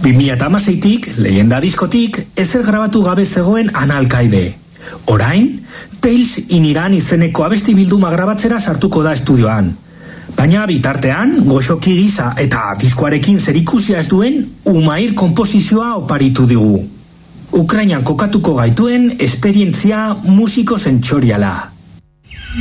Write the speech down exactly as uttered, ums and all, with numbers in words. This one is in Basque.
bi mila hamaseitik, leyenda diskotik, ezer grabatu gabe zegoen Ana Alkaide. Orain, Tales in Iran izeneko abesti bilduma grabatzera sartuko da estudioan. Baina bitartean, goxoki gisa eta diskoarekin zerikusia ez duen Umair konposizioa oparitu digu. Ukrainan kokatuko gaituen esperientzia musiko sentsoriala.